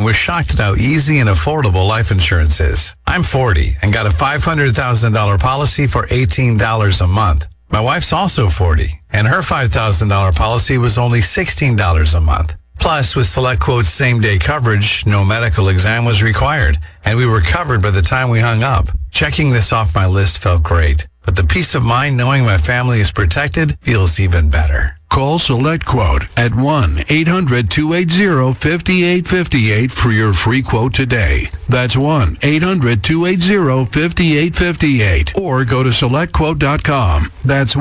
and was shocked at how easy and affordable life insurance is. I'm 40 and got a $500,000 policy for $18 a month. My wife's also 40, and her $5,000 policy was only $16 a month. Plus, with SelectQuote's same-day coverage, no medical exam was required, and we were covered by the time we hung up. Checking this off my list felt great, but the peace of mind knowing my family is protected feels even better. Call SelectQuote at 1-800-280-5858 for your free quote today. That's 1-800-280-5858. Or go to SelectQuote.com. That's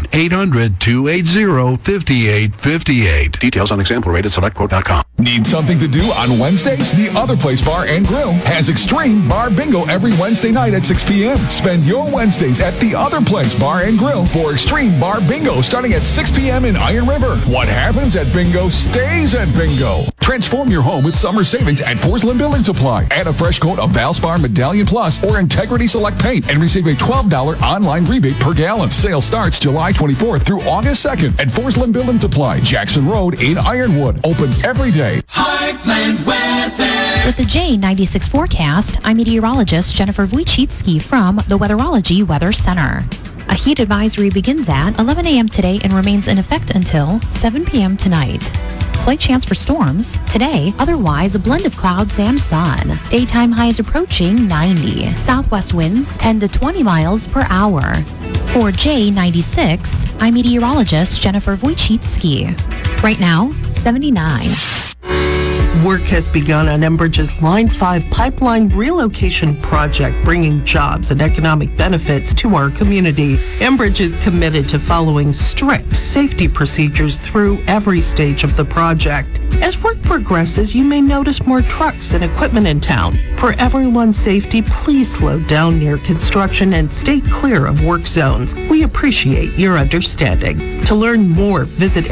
1-800-280-5858. Details on example rate at SelectQuote.com. Need something to do on Wednesdays? The Other Place Bar and Grill has Extreme Bar Bingo every Wednesday night at 6 p.m. Spend your Wednesdays at The Other Place Bar and Grill for Extreme Bar Bingo starting at 6 p.m. in Iron River. What happens at Bingo stays at Bingo. Transform your home with summer savings at Forsland Building Supply. Add a fresh coat of Valspar Medallion Plus or Integrity Select Paint and receive a $12 online rebate per gallon. Sale starts July 24th through August 2nd at Forsland Building Supply, Jackson Road in Ironwood. Open every day. Heartland Weather. With the J96 forecast, I'm meteorologist Jennifer Wojcicki from the Weatherology Weather Center. A heat advisory begins at 11 a.m. today and remains in effect until 7 p.m. tonight. Slight chance for storms today, otherwise a blend of clouds and sun. Daytime highs approaching 90. Southwest winds 10 to 20 miles per hour. For J96, I'm meteorologist Jennifer Wojcicki. Right now, 79. Work has begun on Enbridge's Line 5 pipeline relocation project, bringing jobs and economic benefits to our community. Enbridge is committed to following strict safety procedures through every stage of the project. As work progresses, you may notice more trucks and equipment in town. For everyone's safety, please slow down near construction and stay clear of work zones. We appreciate your understanding. To learn more, visit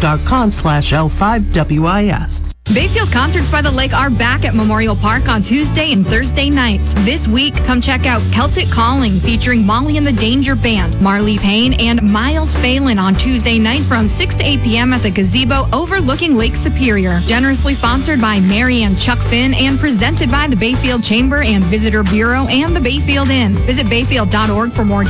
enbridge.com/L5WIS. Bayfield Concerts by the Lake are back at Memorial Park on Tuesday and Thursday nights. This week, come check out Celtic Calling featuring Molly and the Danger Band, Marley Payne, and Miles Phelan on Tuesday night from 6 to 8 p.m. at the gazebo overlooking Lake Superior. Generously sponsored by Mary and Chuck Finn and presented by the Bayfield Chamber and Visitor Bureau and the Bayfield Inn. Visit bayfield.org for more details.